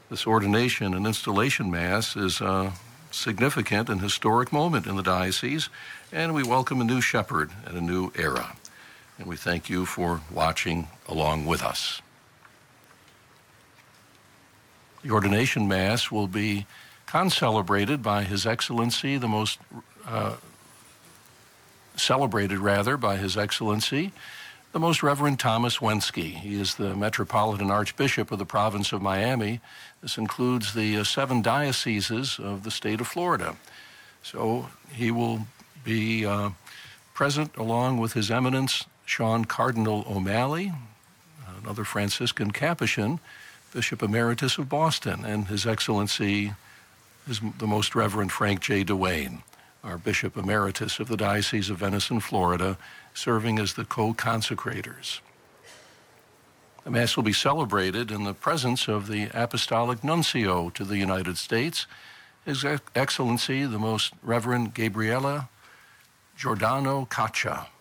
This ordination and installation Mass is a significant and historic moment in the diocese, and we welcome a new shepherd and a new era. And we thank you for watching along with us. The ordination Mass will be concelebrated by His Excellency, the Most Reverend Thomas Wensky. He is the Metropolitan Archbishop of the province of Miami. This includes the 7 dioceses of the state of Florida. So he will be present along with His Eminence Sean Cardinal O'Malley, another Franciscan Capuchin, Bishop Emeritus of Boston, and His Excellency is the Most Reverend Frank J. Duane, our Bishop Emeritus of the Diocese of Venice and Florida, serving as the co-consecrators. The Mass will be celebrated in the presence of the Apostolic Nuncio to the United States, His Excellency, the Most Reverend Gabriela Giordano Caccia.